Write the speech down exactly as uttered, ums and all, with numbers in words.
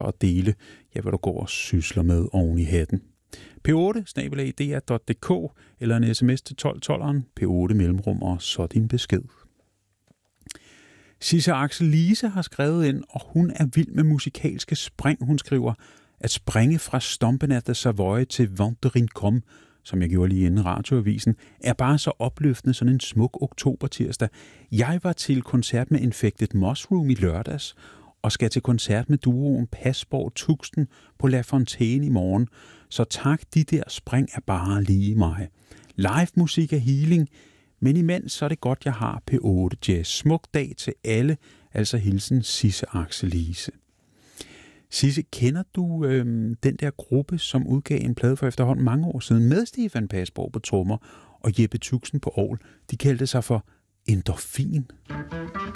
og dele, ja, hvad du går og sysler med oven i hatten. P otte snabel-a d r punktum d k eller en sms til tolv tolv, P otte mellemrum og så din besked. Sisse Axel Lise har skrevet ind, og hun er vild med musikalske spring. Hun skriver, at springe fra Stompen af the Savoy til Vent de Rincon, som jeg gjorde lige inden radioavisen, er bare så opløftende sådan en smuk oktobertirsdag. Jeg var til koncert med Infected Mushroom i lørdags, og skal til koncert med duoen Pasborg Tuxten på La Fontaine i morgen. Så tak, de der spring er bare lige mig. Live musik er healing, men imens så er det godt, jeg har P otte Jazz. Smuk dag til alle, altså hilsen Sisse Axel Lise. Sisse, kender du øh, den der gruppe, som udgav en plade for efterhånden mange år siden med Stefan Pasborg på trommer og Jeppe Tuxen på orgel? De kaldte sig for Endorfin.